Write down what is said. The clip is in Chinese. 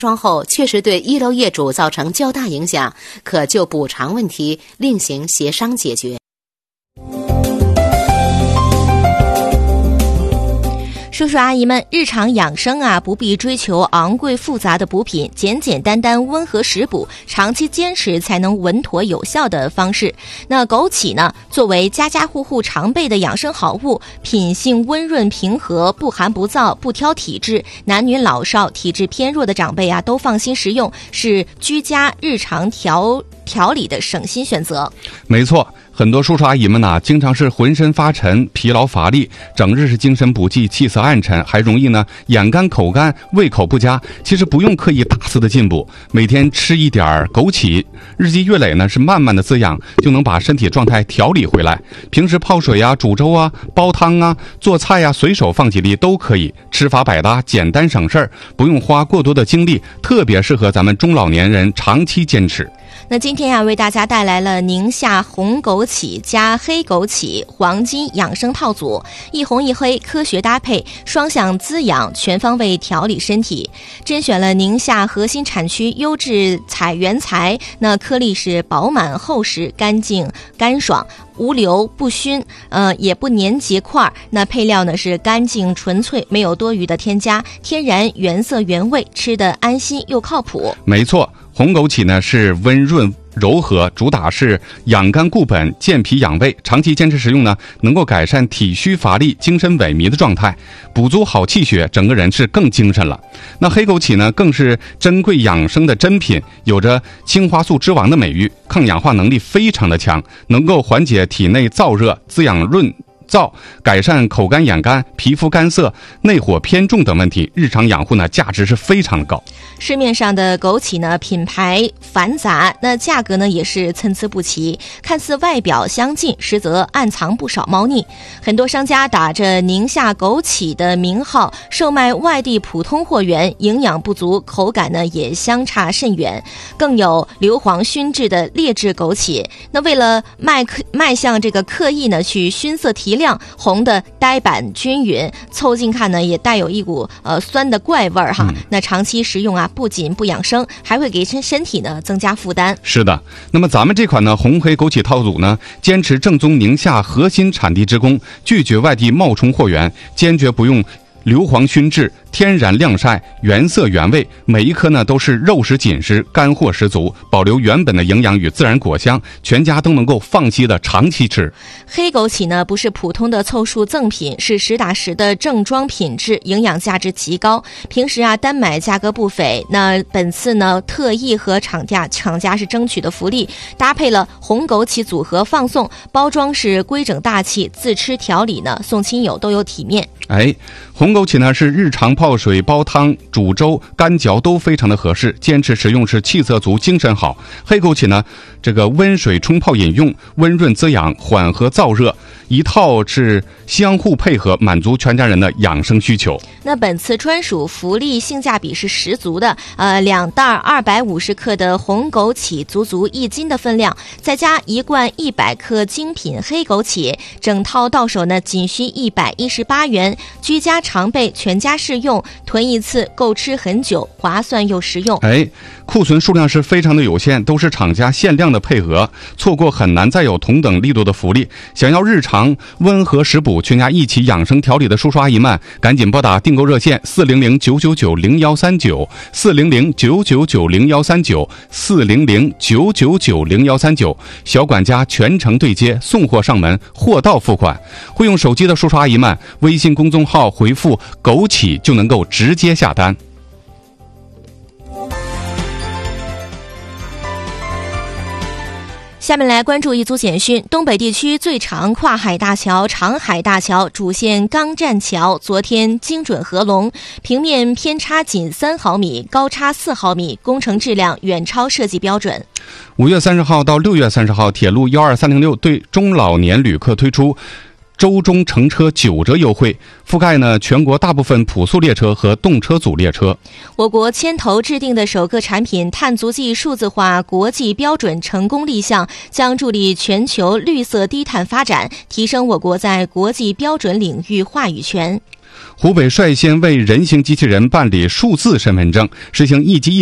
装后确实对一楼业主造成较大影响，可就补偿问题另行协商解决。 叔叔阿姨们，日常养生啊，不必追求昂贵复杂的补品，简简单单温和食补，长期坚持才能稳妥有效的方式。那枸杞呢，作为家家户户常备的养生好物，品性温润平和，不寒不燥，不挑体质，男女老少体质偏弱的长辈啊都放心食用，是居家日常调理的省心选择。 没错，很多叔叔阿姨们呢，经常是浑身发沉、疲劳乏力，整日是精神不济、气色暗沉，还容易呢眼干、口干、胃口不佳。其实不用刻意大肆的进补，每天吃一点枸杞，日积月累呢，是慢慢的滋养，就能把身体状态调理回来。平时泡水啊、煮粥啊、煲汤啊、做菜啊，随手放几粒都可以，吃法百搭，简单省事儿，不用花过多的精力，特别适合咱们中老年人长期坚持。 那今天呀，为大家带来了宁夏红枸杞加黑枸杞黄金养生套组，一红一黑科学搭配，双向滋养，全方位调理身体。甄选了宁夏核心产区优质原材，那颗粒是饱满厚实、干净干爽，无硫不熏，也不粘结块。那配料呢是干净纯粹，没有多余的添加，天然原色原味，吃得安心又靠谱。 没错，红枸杞呢是温润柔和，主打是养肝固本、健脾养胃，长期坚持食用呢，能够改善体虚乏力、精神萎靡的状态，补足好气血，整个人是更精神了。那黑枸杞呢，更是珍贵养生的珍品，有着青花素之王的美誉，抗氧化能力非常的强，能够缓解体内燥热，滋养润燥，改善口干眼干、皮肤干涩、内火偏重等问题，日常养护呢价值是非常的高。 市面上的枸杞呢品牌繁杂，那价格呢也是参差不齐，看似外表相近，实则暗藏不少猫腻。很多商家打着宁夏枸杞的名号，售卖外地普通货源，营养不足，口感呢也相差甚远。更有硫磺熏制的劣质枸杞，那为了迈向这个刻意呢去熏色提亮，红的呆板均匀，凑近看呢也带有一股酸的怪味儿哈。那长期食用啊，不仅不养生，还会给身体呢增加负担。 是的，那么咱们这款呢红黑枸杞套组呢，坚持正宗宁夏核心产地直供，拒绝外地冒充货源，坚决不用硫磺熏制，天然晾晒，原色原味，每一颗呢都是肉食紧实，干货十足，保留原本的营养与自然果香，全家都能够放心的长期吃。 黑枸杞呢不是普通的凑数赠品，是实打实的正装品质，营养价值极高。平时啊单买价格不菲，那本次呢特意和厂家是争取的福利，搭配了红枸杞组合放送，包装是规整大气，自吃调理呢送亲友都有体面。 红枸杞呢是日常泡水、煲汤、煮粥、干嚼都非常的合适，坚持食用是气色足、精神好。黑枸杞呢，这个温水冲泡饮用，温润滋养，缓和燥热，一套是相互配合，满足全家人的养生需求。 那本次专属福利性价比是十足的，2袋250克的红枸杞，足1斤的分量，再加1罐100克精品黑枸杞，整套到手呢仅需118元，居家常备，全家适用，囤一次够吃很久，划算又实用。 库存数量是非常的有限，都是厂家限量的配合，错过很难再有同等力度的福利。想要日常温和食补，全家一起养生调理的叔叔阿姨们，赶紧拨打订购热线400-999-0139 400-999-0139 400-999-0139，小管家全程对接，送货上门，货到付款。会用手机的叔叔阿姨们，微信公众号回复枸杞就能够直接下单。 下面来关注一组简讯。东北地区最长跨海大桥长海大桥主线钢栈桥昨天精准合龙，平面偏差仅3毫米，高差4毫米，工程质量远超设计标准。 5月30号到6月30号，铁路12306对中老年旅客推出周中乘车9折优惠，覆盖呢全国大部分普速列车和动车组列车。 我国牵头制定的首个产品碳足迹数字化国际标准成功立项，将助力全球绿色低碳发展，提升我国在国际标准领域话语权。 湖北率先为人形机器人办理数字身份证，实行一机一